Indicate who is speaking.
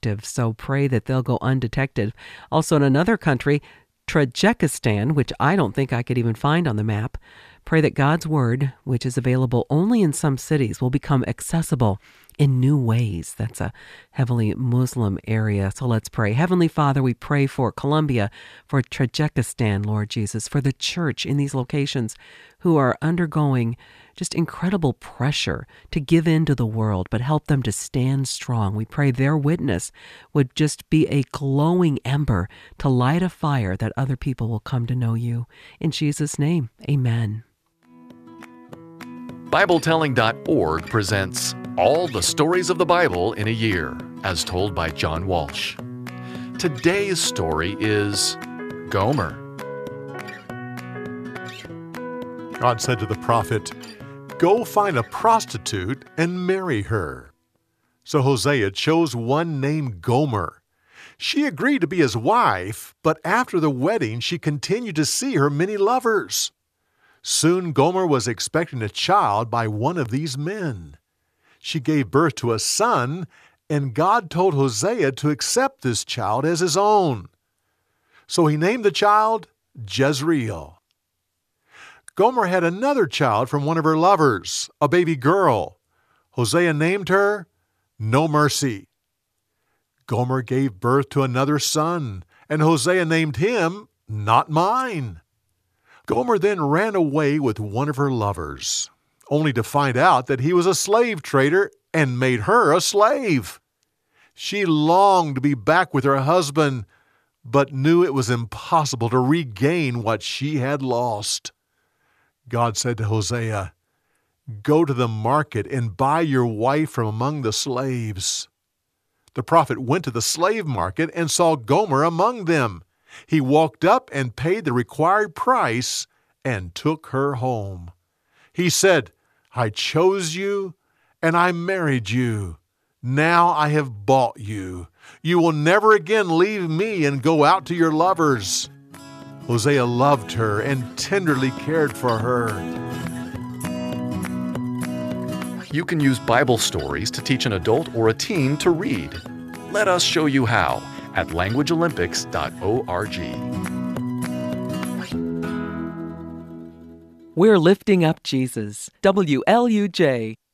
Speaker 1: active, so pray that they'll go undetected. Also in another country, Tajikistan, which I don't think I could even find on the map, pray that God's Word, which is available only in some cities, will become accessible in new ways. That's a heavily Muslim area, so let's pray. Heavenly Father, we pray for Colombia, for Tajikistan, Lord Jesus, for the church in these locations who are undergoing just incredible pressure to give in to the world, but help them to stand strong. We pray their witness would just be a glowing ember to light a fire that other people will come to know you. In Jesus' name, amen.
Speaker 2: BibleTelling.org presents All the Stories of the Bible in a Year, as told by John Walsh. Today's story is Gomer.
Speaker 3: God said to the prophet, "Go find a prostitute and marry her." So Hosea chose one named Gomer. She agreed to be his wife, but after the wedding, she continued to see her many lovers. Soon Gomer was expecting a child by one of these men. She gave birth to a son, and God told Hosea to accept this child as his own. So he named the child Jezreel. Gomer had another child from one of her lovers, a baby girl. Hosea named her No Mercy. Gomer gave birth to another son, and Hosea named him Not Mine. Gomer then ran away with one of her lovers, only to find out that he was a slave trader and made her a slave. She longed to be back with her husband, but knew it was impossible to regain what she had lost. God said to Hosea, "Go to the market and buy your wife from among the slaves." The prophet went to the slave market and saw Gomer among them. He walked up and paid the required price and took her home. He said, "I chose you and I married you. Now I have bought you. You will never again leave me and go out to your lovers." Hosea loved her and tenderly cared for her.
Speaker 2: You can use Bible stories to teach an adult or a teen to read. Let us show you how at languageolympics.org.
Speaker 1: We're lifting up Jesus. WLUJ.